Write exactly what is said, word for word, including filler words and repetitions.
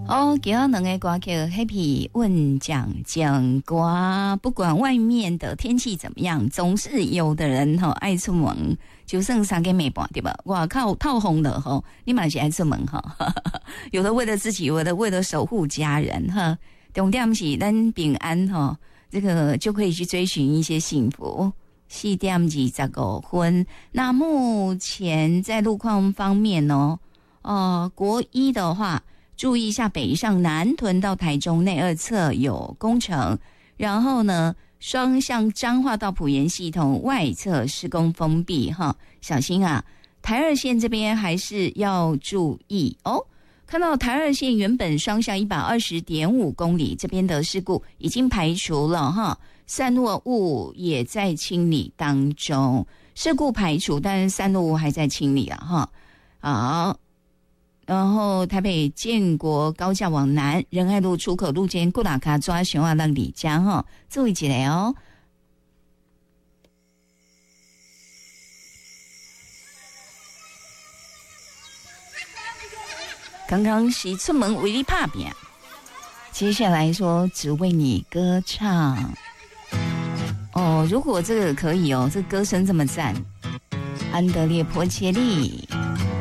哦，今仔两个歌曲 Happy 问讲讲歌，不管外面的天气怎么样，总是有的人吼爱出门，就剩三更暝半对吧？哇靠，透风了吼，你嘛是爱出门哈，有的为了自己，有的为了守护家人哈。重点是咱平安哈，这个就可以去追寻一些幸福。四点二十五分，那目前在路况方面哦，呃，国一的话。注意一下，北上南屯到台中内二侧有工程，然后呢，双向彰化到埔盐系统外侧施工封闭哈，小心啊！台二线这边还是要注意哦。看到台二线原本双向一百二十点五公里这边的事故已经排除了哈，散落物也在清理当中，事故排除，但是散落物还在清理啊哈。好。然后台北建国高架往南仁爱路出口路间顾打卡抓熊啊让李江哈注意一下哦。刚刚是出门为你打拼，接下来说只为你歌唱。哦，如果这个可以哦，这歌声这么赞，安德烈波切利。